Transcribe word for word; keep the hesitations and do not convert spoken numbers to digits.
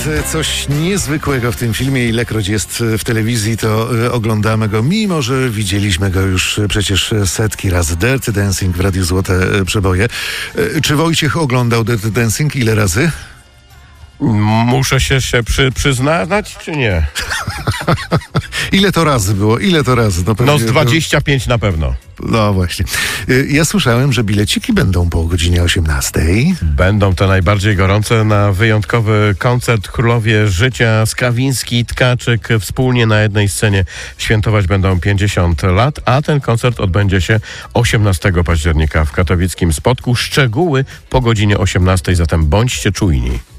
Jest coś niezwykłego w tym filmie. Ilekroć jest w telewizji, to oglądamy go, mimo że widzieliśmy go już przecież setki razy. Dirty Dancing w Radiu Złote Przeboje. Czy Wojciech oglądał Dirty Dancing? Ile razy? Muszę się, się przy, przyznać, czy nie? Ile to razy było? Ile to razy? No, no z dwadzieścia pięć na pewno. No właśnie. Ja słyszałem, że bileciki będą po godzinie osiemnastej. Będą te najbardziej gorące na wyjątkowy koncert Królowie Życia. Skawiński, Tkaczyk wspólnie na jednej scenie świętować będą pięćdziesiąt lat, a ten koncert odbędzie się osiemnastego października w katowickim Spodku. Szczegóły po godzinie osiemnastej, zatem bądźcie czujni.